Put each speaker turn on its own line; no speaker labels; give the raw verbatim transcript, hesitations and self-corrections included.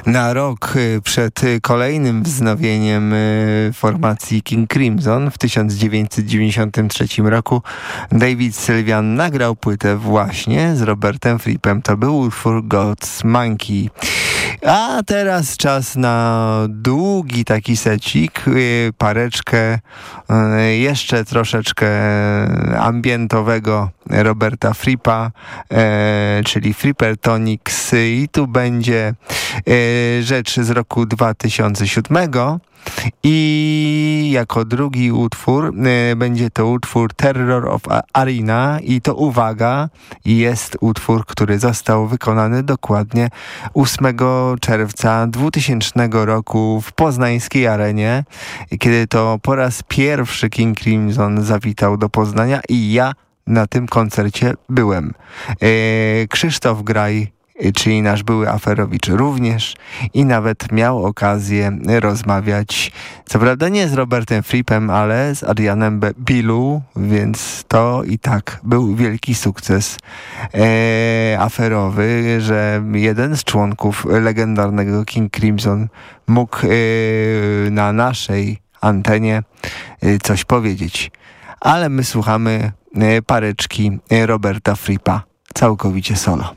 Na rok przed kolejnym wznowieniem formacji King Crimson w tysiąc dziewięćset dziewięćdziesiątym trzecim roku David Sylvian nagrał płytę właśnie z Robertem Frippem. To był utwór God's Monkey. A teraz czas na długi taki secik, pareczkę jeszcze troszeczkę ambientowego Roberta Frippa, e, czyli Frippertonics, i tu będzie e, rzecz z roku dwa tysiące siódmego i jako drugi utwór e, będzie to utwór Terror of Arena i to, uwaga, jest utwór, który został wykonany dokładnie ósmego czerwca dwutysięcznego roku w poznańskiej arenie, kiedy to po raz pierwszy King Crimson zawitał do Poznania i ja na tym koncercie byłem. E, Krzysztof Graj, czyli nasz były Aferowicz, również, i nawet miał okazję rozmawiać, co prawda nie z Robertem Frippem, ale z Adrianem Bilu, więc to i tak był wielki sukces e, aferowy, że jeden z członków legendarnego King Crimson mógł e, na naszej antenie e, coś powiedzieć. Ale my słuchamy pareczki Roberta Frippa całkowicie solo.